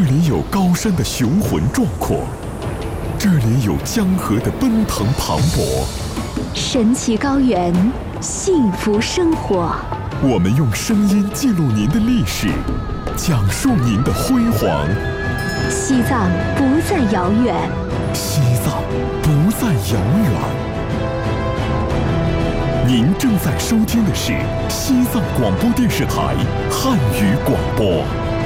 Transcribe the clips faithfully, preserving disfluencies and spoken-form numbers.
里有高山的雄浑壮阔，这里有江河的奔腾磅礴。 神奇高原，幸福生活。 我们用声音记录您的历史，讲述您的辉煌。 西藏不再遥远， 西藏不再遥远。您正在收听的是西藏广播电视台汉语广播。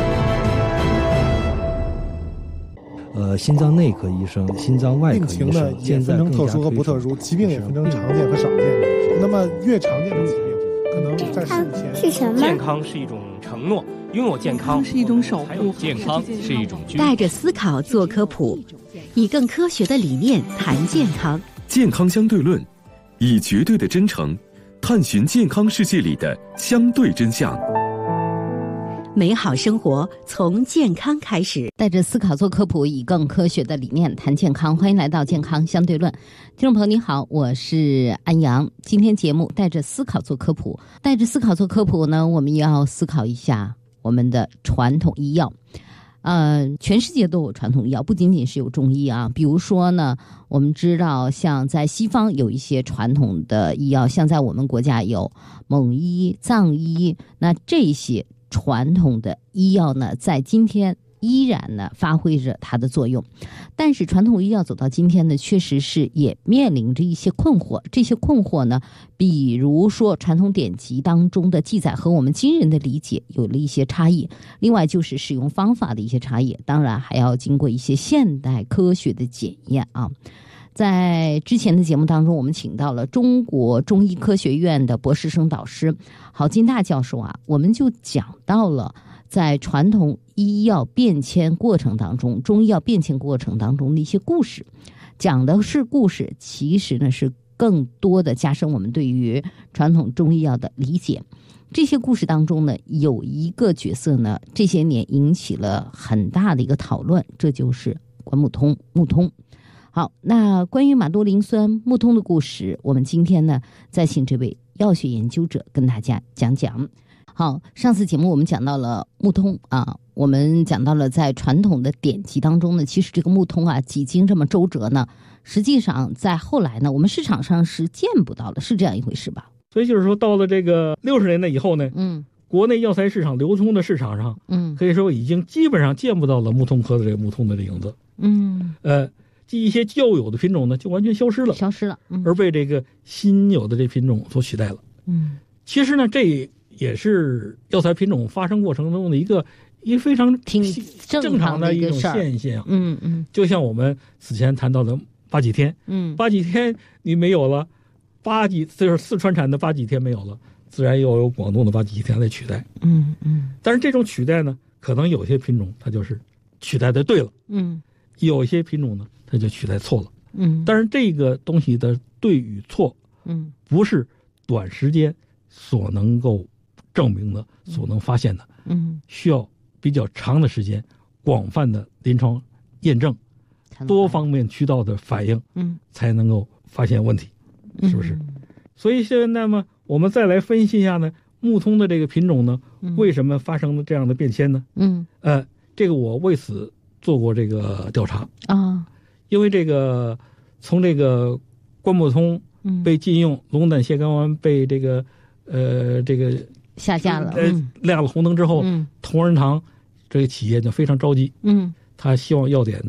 呃，心脏内科医生、心脏外科医生， 病情呢也分成特殊和不特殊，疾病也分成常见和少见。那么越常见的疾病，可能在十五前。 是什么？ 健康是一种承诺，拥有健康是一种守护， 健康是一种居。 带着思考做科普，以更科学的理念谈健康。 健康相对论，以绝对的真诚探寻健康世界里的相对真相。 美好生活从健康开始， 带着思考做科普，以更科学的理念谈健康。欢迎来到健康相对论，听众朋友你好，我是安阳。今天节目带着思考做科普，带着思考做科普呢，我们也要思考一下我们的传统医药。呃，全世界都有传统医药，不仅仅是有中医啊。比如说呢，我们知道像在西方有一些传统的医药，像在我们国家有蒙医、藏医，那这些传统的医药呢，在今天依然呢发挥着它的作用。但是传统医药走到今天呢，确实是也面临着一些困惑。这些困惑呢，比如说传统典籍当中的记载和我们今人的理解有了一些差异，另外就是使用方法的一些差异，当然还要经过一些现代科学的检验啊。在之前的节目当中，我们请到了中国中医科学院的博士生导师郝金大教授啊，我们就讲到了在传统医药变迁过程当中，中医药变迁过程当中的一些故事，讲的是故事，其实呢是更多的加深我们对于传统中医药的理解。这些故事当中呢，有一个角色呢，这些年引起了很大的一个讨论，这就是关木通木通。好，那关于马多磷酸木通的故事，我们今天呢再请这位药学研究者跟大家讲讲。好，上次节目我们讲到了木通啊，我们讲到了在传统的典籍当中呢，其实这个木通啊几经这么周折呢，实际上在后来呢，我们市场上是见不到的，是这样一回事吧？ 所以就是说，到了这个六十年代以后呢， 嗯， 国内药材市场流通的市场上， 嗯， 可以说已经基本上见不到了木通科的这个木通的这影子， 嗯， 呃。一些旧有的品种呢，就完全消失了， 消失了，嗯、 而被这个新有的这品种所取代了。 嗯， 其实呢，这也是药材品种发生过程中的一个一个非常挺正常的一种现象。 嗯嗯， 就像我们此前谈到的八几天， 嗯， 八几天你没有了，八几就是四川产的八几天没有了，自然又有广东的八几天来取代。 嗯嗯， 但是这种取代呢，可能有些品种它就是取代的对了， 嗯， 有些品种呢。它就取代错了， 嗯， 但是这个东西的对与错， 嗯， 不是短时间所能够证明的、所能发现的， 嗯， 需要比较长的时间、广泛的临床验证、多方面渠道的反应， 嗯， 才能够发现问题，是不是？ 嗯、 所以现在呢，我们再来分析一下呢，木通的这个品种呢， 嗯、 为什么发生了这样的变迁呢？ 嗯， 呃，这个我为此做过这个调查啊。 因为这个，从这个关木通被禁用，龙胆泻肝丸被这个呃这个下架了， 呃亮了红灯之后， 嗯， 同仁堂这个企业就非常着急， 嗯， 他希望药典